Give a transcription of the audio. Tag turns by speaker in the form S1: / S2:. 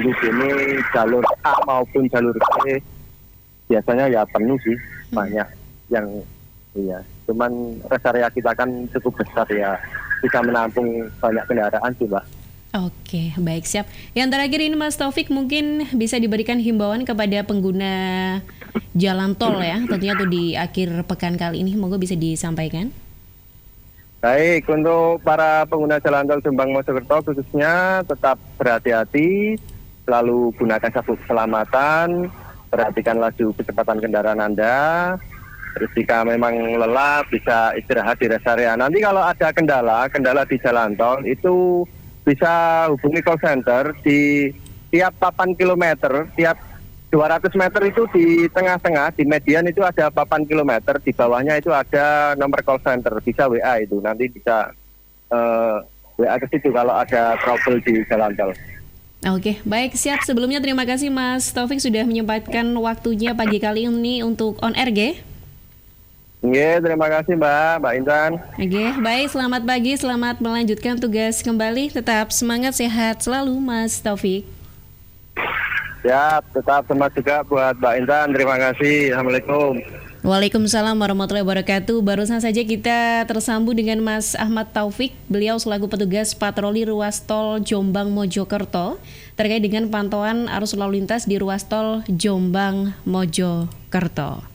S1: minggu ini jalur A maupun jalur B biasanya ya penuh sih, banyak yang iya. Cuman rest area kita kan cukup besar ya, bisa menampung banyak kendaraan sih, Mbak.
S2: Oke, baik, siap. Yang terakhir ini Mas Taufik, mungkin bisa diberikan himbauan kepada pengguna jalan tol ya, tentunya tuh di akhir pekan kali ini, monggo bisa disampaikan.
S1: Baik, untuk para pengguna jalan tol Jombang Mojokerto khususnya tetap berhati-hati, selalu gunakan sabuk keselamatan, perhatikan laju kecepatan kendaraan Anda. Terus jika memang lelah bisa istirahat di rest area. Nanti kalau ada kendala di jalan tol itu bisa hubungi call center di tiap 8 km, tiap 200 meter itu di tengah-tengah, di median itu ada 8 km, di bawahnya itu ada nomor call center, bisa WA itu, nanti bisa WA ke situ kalau ada trouble di jalan tol.
S2: Oke, baik, siap. Sebelumnya terima kasih Mas Taufik sudah menyempatkan waktunya pagi kali ini untuk On Air, G.
S1: Oke, terima kasih Mbak Intan.
S2: Oke, baik, selamat pagi, selamat melanjutkan tugas kembali. Tetap semangat, sehat selalu Mas Taufik.
S1: Ya, tetap semangat juga buat Mbak Intan. Terima kasih. Assalamualaikum.
S2: Waalaikumsalam warahmatullahi wabarakatuh. Barusan saja kita tersambung dengan Mas Ahmad Taufik. Beliau selaku petugas patroli ruas tol Jombang Mojokerto terkait dengan pantauan arus lalu lintas di ruas tol Jombang Mojokerto.